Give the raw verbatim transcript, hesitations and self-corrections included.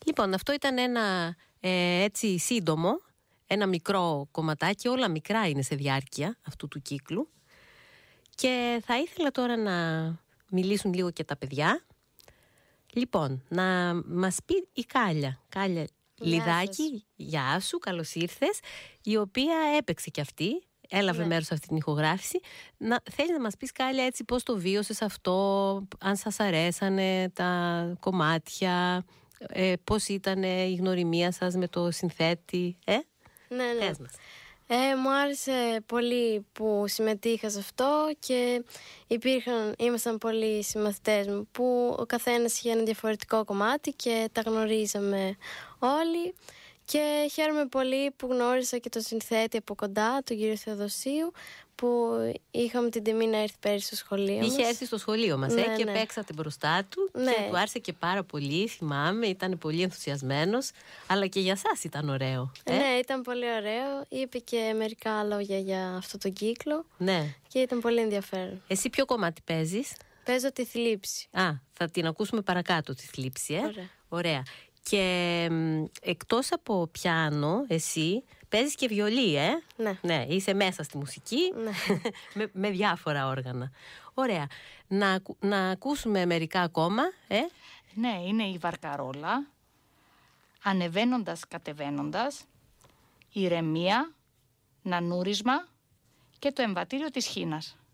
Λοιπόν, αυτό ήταν ένα ε, έτσι σύντομο, ένα μικρό κομματάκι, όλα μικρά είναι σε διάρκεια αυτού του κύκλου. Και θα ήθελα τώρα να μιλήσουν λίγο και τα παιδιά. Λοιπόν, να μας πει η Κάλια. Κάλια Λιδάκη, γεια σου, καλώς ήρθες, η οποία έπαιξε κι αυτή, έλαβε ναι. μέρος σε αυτή την ηχογράφηση. Να, θέλεις να μας πεις, Κάλια, έτσι πώς το βίωσες αυτό, αν σας αρέσανε τα κομμάτια, ε, πώς ήταν η γνωριμία σας με το συνθέτη, ε? Ναι, ναι. Πες μας. Ε, μου άρεσε πολύ που συμμετείχα σε αυτό και υπήρχαν, ήμασταν πολλοί συμμαθητές μου που ο καθένας είχε ένα διαφορετικό κομμάτι και τα γνωρίζαμε όλοι. Και χαίρομαι πολύ που γνώρισα και τον συνθέτη από κοντά, τον κύριο Θεοδοσίου, που είχαμε την τιμή να έρθει πέρυσι στο σχολείο μας. Είχε έρθει στο σχολείο μας, ναι, ε, και ναι. παίξατε μπροστά του, ναι. και του άρεσε και πάρα πολύ, θυμάμαι, ήταν πολύ ενθουσιασμένος, αλλά και για σας ήταν ωραίο. Ε? Ναι, ήταν πολύ ωραίο, είπε και μερικά λόγια για αυτό τον κύκλο, ναι. Και ήταν πολύ ενδιαφέρον. Εσύ ποιο κομμάτι παίζεις? Παίζω τη θλίψη. Α, θα την ακούσουμε παρακάτω τη θλίψη, ε? Ωραία. Ωραία. Και εκτός από πιάνο, εσύ παίζεις και βιολί, ε? Ναι. Ναι, είσαι μέσα στη μουσική, ναι. με, με διάφορα όργανα. Ωραία. Να, να ακούσουμε μερικά ακόμα, ε? Ναι, είναι η Βαρκαρόλα, Ανεβαίνοντας κατεβαίνοντας, Ηρεμία, Νανούρισμα και το εμβατήριο της Χίνας.